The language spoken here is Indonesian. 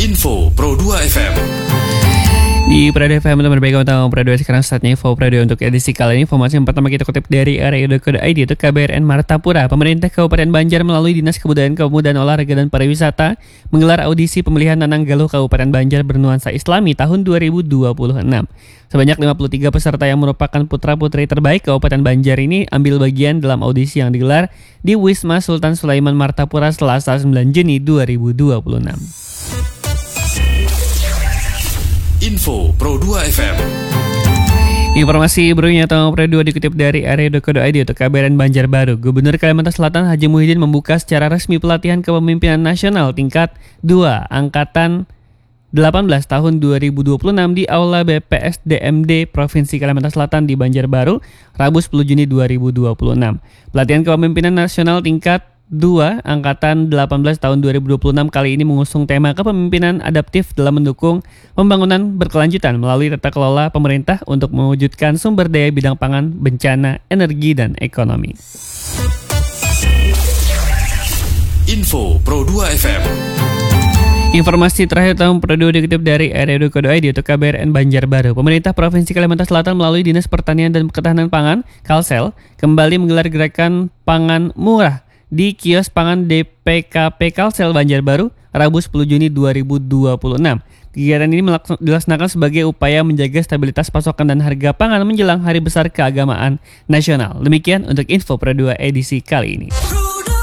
Info Pro 2 FM. Di Pro 2 FM untuk berbagi tentang Pro 2 sekarang saatnya Info Pro 2 untuk edisi kali ini. Informasi yang pertama kita kutip dari area.co.id itu KBRN Martapura. Pemerintah Kabupaten Banjar melalui Dinas Kebudayaan Pemuda, Olahraga dan Pariwisata menggelar audisi pemilihan Nananggaluh Kabupaten Banjar bernuansa Islami tahun 2026. Sebanyak 53 peserta yang merupakan putra-putri terbaik Kabupaten Banjar ini ambil bagian dalam audisi yang digelar di Wisma Sultan Sulaiman Martapura Selasa 9 Juni 2026. Info Pro 2 FM. Informasi berikutnya atau Pro 2 dikutip dari area.co.id atau KBRN Banjarbaru. Gubernur Kalimantan Selatan Haji Muhyiddin membuka secara resmi pelatihan kepemimpinan nasional tingkat 2 Angkatan 18 tahun 2026 di Aula BPSDMD Provinsi Kalimantan Selatan di Banjarbaru, Rabu 10 Juni 2026. Pelatihan kepemimpinan nasional tingkat 2 Angkatan 18 tahun 2026 kali ini mengusung tema kepemimpinan adaptif dalam mendukung pembangunan berkelanjutan melalui tata kelola pemerintah untuk mewujudkan sumber daya bidang pangan, bencana, energi, dan ekonomi. Info Pro 2 FM. Informasi terakhir tahun Pro 2 dikutip dari area.co.id atau KBRN Banjarbaru. Pemerintah Provinsi Kalimantan Selatan melalui Dinas Pertanian dan Ketahanan Pangan, Kalsel, kembali menggelar gerakan pangan murah di kios pangan DPKP Kalsel Banjarbaru, Rabu 10 Juni 2026. Kegiatan ini dilaksanakan sebagai upaya menjaga stabilitas pasokan dan harga pangan menjelang Hari Besar Keagamaan Nasional. Demikian untuk Info Pro 2 edisi kali ini.